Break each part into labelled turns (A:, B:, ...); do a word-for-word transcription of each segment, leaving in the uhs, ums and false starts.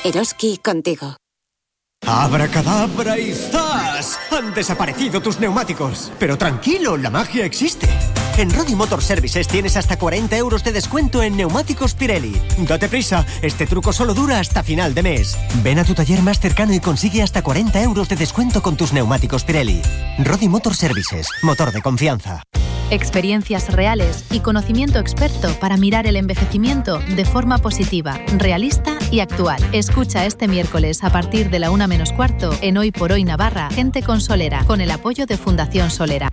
A: Eroski contigo.
B: ¡Abracadabra y ¡zas! Han desaparecido tus neumáticos. Pero tranquilo, la magia existe. En Rodi Motor Services tienes hasta cuarenta euros de descuento en neumáticos Pirelli. Date prisa, este truco solo dura hasta final de mes. Ven a tu taller más cercano y consigue hasta cuarenta euros de descuento con tus neumáticos Pirelli. Rodi Motor Services, motor de confianza.
C: Experiencias reales y conocimiento experto para mirar el envejecimiento de forma positiva, realista y actual. Escucha este miércoles a partir de la una menos cuarto en Hoy por Hoy Navarra, Gente con Solera, con el apoyo de Fundación Solera.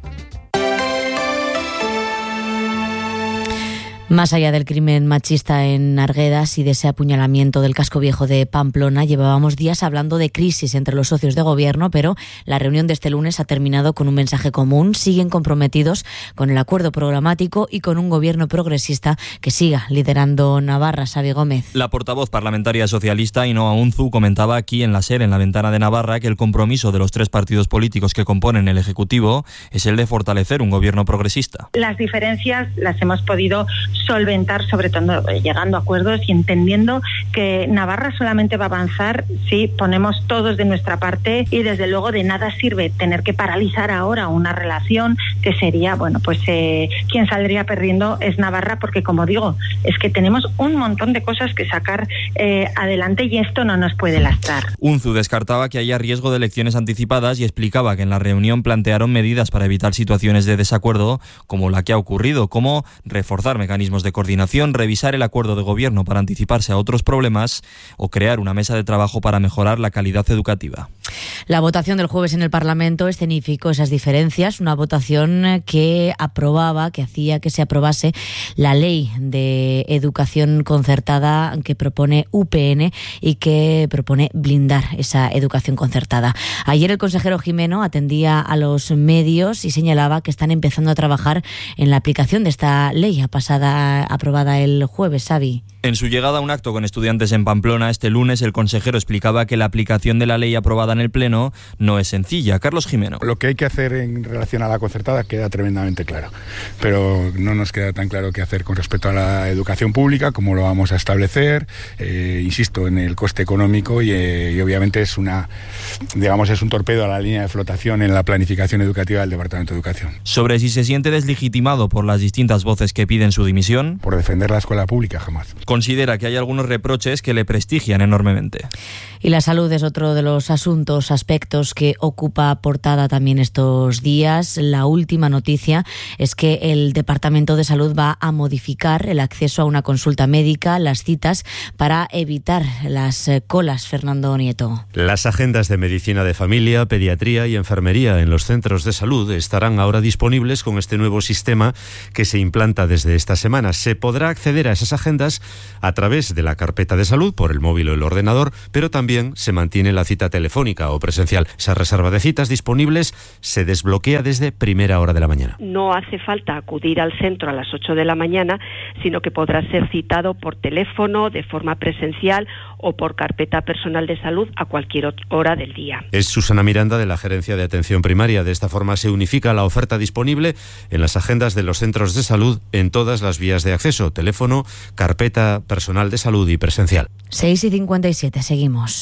D: Más allá del crimen machista en Arguedas y de ese apuñalamiento del casco viejo de Pamplona, llevábamos días hablando de crisis entre los socios de gobierno, pero la reunión de este lunes ha terminado con un mensaje común. Siguen comprometidos con el acuerdo programático y con un gobierno progresista que siga liderando Navarra. Xavi Gómez.
E: La portavoz parlamentaria socialista Ainhoa Unzu comentaba aquí en la SER, en la Ventana de Navarra, que el compromiso de los tres partidos políticos que componen el Ejecutivo es el de fortalecer un gobierno progresista.
F: Las diferencias las hemos podido solventar, sobre todo llegando a acuerdos y entendiendo que Navarra solamente va a avanzar si ponemos todos de nuestra parte, y desde luego de nada sirve tener que paralizar ahora una relación que sería, bueno, pues eh, quien saldría perdiendo es Navarra, porque como digo, es que tenemos un montón de cosas que sacar eh, adelante y esto no nos puede lastrar.
E: Unzu descartaba que haya riesgo de elecciones anticipadas y explicaba que en la reunión plantearon medidas para evitar situaciones de desacuerdo como la que ha ocurrido, como reforzar mecanismos de coordinación, revisar el acuerdo de gobierno para anticiparse a otros problemas o crear una mesa de trabajo para mejorar la calidad educativa.
D: La votación del jueves en el Parlamento escenificó esas diferencias, una votación que aprobaba, que hacía que se aprobase la ley de educación concertada que propone U P N y que propone blindar esa educación concertada. Ayer el consejero Jimeno atendía a los medios y señalaba que están empezando a trabajar en la aplicación de esta ley pasada aprobada el jueves. Xavi.
E: En su llegada a un acto con estudiantes en Pamplona este lunes, el consejero explicaba que la aplicación de la ley aprobada en el Pleno no es sencilla. Carlos Jimeno.
G: Lo que hay que hacer en relación a la concertada queda tremendamente claro, pero no nos queda tan claro qué hacer con respecto a la educación pública, cómo lo vamos a establecer, eh, insisto, en el coste económico y, eh, y obviamente es una, digamos, es un torpedo a la línea de flotación en la planificación educativa del Departamento de Educación.
E: Sobre si se siente deslegitimado por las distintas voces que piden su dimisión.
G: Por defender la escuela pública, jamás.
E: Considera que hay algunos reproches que le prestigian enormemente.
D: Y la salud es otro de los asuntos, aspectos que ocupa portada también estos días. La última noticia es que el Departamento de Salud va a modificar el acceso a una consulta médica, las citas, para evitar las colas. Fernando Nieto.
H: Las agendas de medicina de familia, pediatría y enfermería en los centros de salud estarán ahora disponibles con este nuevo sistema que se implanta desde esta semana. Se podrá acceder a esas agendas a través de la carpeta de salud por el móvil o el ordenador, pero también se mantiene la cita telefónica o presencial. Esa reserva de citas disponibles se desbloquea desde primera hora de la mañana.
I: No hace falta acudir al centro a las ocho de la mañana, sino que podrá ser citado por teléfono, de forma presencial o por carpeta personal de salud a cualquier hora del día.
H: Es Susana Miranda, de la Gerencia de Atención Primaria. De esta forma se unifica la oferta disponible en las agendas de los centros de salud en todas las vías de acceso: teléfono, carpeta personal de salud y presencial.
D: seis y cincuenta y siete, seguimos.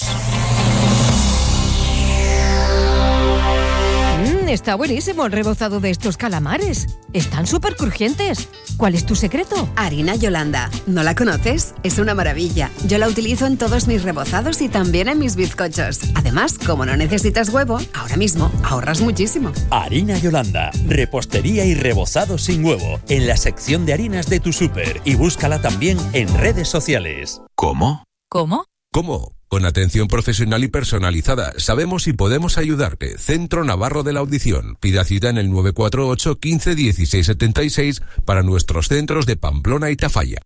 J: Mm, está buenísimo el rebozado de estos calamares. Están súper crujientes. ¿Cuál es tu secreto?
K: Harina Yolanda. ¿No la conoces? Es una maravilla. Yo la utilizo en todos mis rebozados y también en mis bizcochos. Además, como no necesitas huevo, ahora mismo ahorras muchísimo.
L: Harina Yolanda. Repostería y rebozado sin huevo. En la sección de harinas de tu súper. Y búscala también en redes sociales.
M: ¿Cómo?
D: ¿Cómo?
M: ¿Cómo? Con atención profesional y personalizada. Sabemos si podemos ayudarte. Centro Navarro de la Audición. Pida cita en el nueve cuatro ocho, quince, dieciséis setenta y seis para nuestros centros de Pamplona y Tafalla.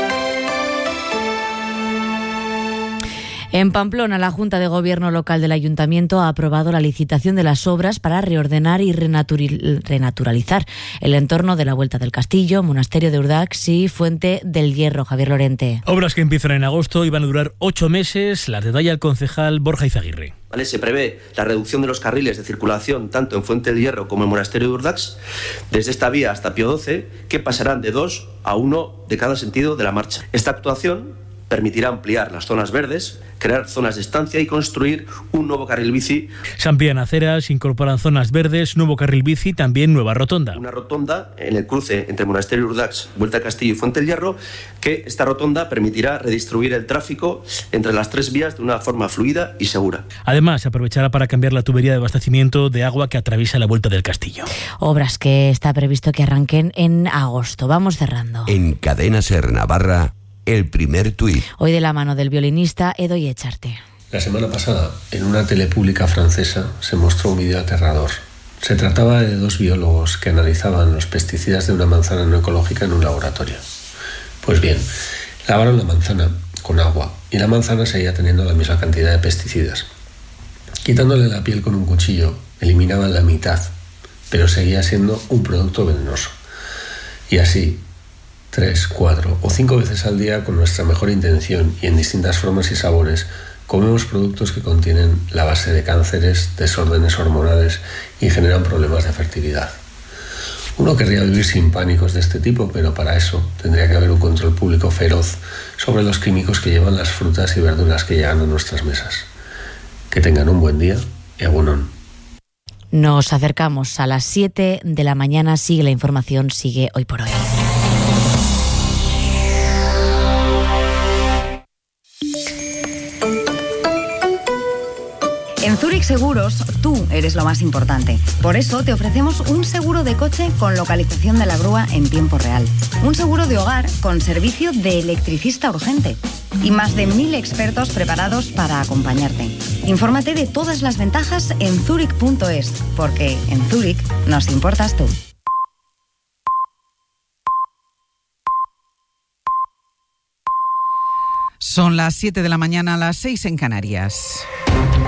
D: En Pamplona, la Junta de Gobierno Local del Ayuntamiento ha aprobado la licitación de las obras para reordenar y renaturalizar el entorno de la Vuelta del Castillo, Monasterio de Urdax y Fuente del Hierro. Javier Lorente.
N: Obras que empiezan en agosto y van a durar ocho meses. Las detalla el concejal Borja Izaguirre.
O: ¿Vale? Se prevé la reducción de los carriles de circulación tanto en Fuente del Hierro como en Monasterio de Urdax, desde esta vía hasta Pío doce, que pasarán de dos a uno de cada sentido de la marcha. Esta actuación permitirá ampliar las zonas verdes, crear zonas de estancia y construir un nuevo carril bici.
N: Se amplían aceras, incorporan zonas verdes, nuevo carril bici, también nueva rotonda.
O: Una rotonda en el cruce entre Monasterio Urdax, Vuelta al Castillo y Fuente del Hierro, que esta rotonda permitirá redistribuir el tráfico entre las tres vías de una forma fluida y segura.
N: Además, se aprovechará para cambiar la tubería de abastecimiento de agua que atraviesa la Vuelta del Castillo.
D: Obras que está previsto que arranquen en agosto. Vamos cerrando.
A: En Cadena Ser Navarra, el primer tuit.
D: Hoy de la mano del violinista Edoy Echarte.
P: La semana pasada, en una tele pública francesa, se mostró un vídeo aterrador. Se trataba de dos biólogos que analizaban los pesticidas de una manzana no ecológica en un laboratorio. Pues bien, lavaron la manzana con agua y la manzana seguía teniendo la misma cantidad de pesticidas. Quitándole la piel con un cuchillo, eliminaban la mitad, pero seguía siendo un producto venenoso. Y así, tres, cuatro o cinco veces al día, con nuestra mejor intención y en distintas formas y sabores, comemos productos que contienen la base de cánceres, desórdenes hormonales y generan problemas de fertilidad. Uno querría vivir sin pánicos de este tipo, pero para eso tendría que haber un control público feroz sobre los químicos que llevan las frutas y verduras que llegan a nuestras mesas. Que tengan un buen día y agunón.
D: Nos acercamos a las siete de la mañana. Sigue la información, sigue Hoy por Hoy.
Q: En Zurich Seguros, tú eres lo más importante. Por eso te ofrecemos un seguro de coche con localización de la grúa en tiempo real. Un seguro de hogar con servicio de electricista urgente. Y más de mil expertos preparados para acompañarte. Infórmate de todas las ventajas en zurich punto es, porque en Zurich nos importas tú.
R: Son las siete de la mañana, las seis en Canarias.